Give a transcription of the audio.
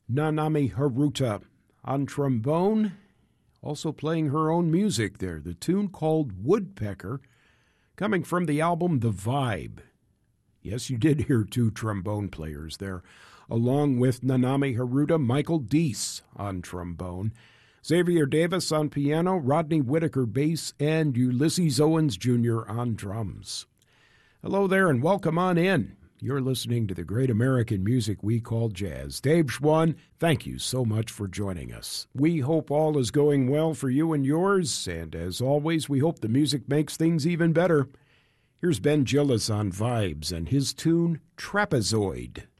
Nanami Haruta on trombone, also playing her own music there. The tune called Woodpecker, coming from the album The Vibe. Yes, you did hear two trombone players there. Along with Nanami Haruta, Michael Deese on trombone, Xavier Davis on piano, Rodney Whitaker bass, and Ulysses Owens Jr. on drums. Hello there and welcome on in. You're listening to the great American music we call jazz. Dave Schwann, thank you so much for joining us. We hope all is going well for you and yours, and as always, we hope the music makes things even better. Here's Ben Gillis on Vibes and his tune, Trapezoid.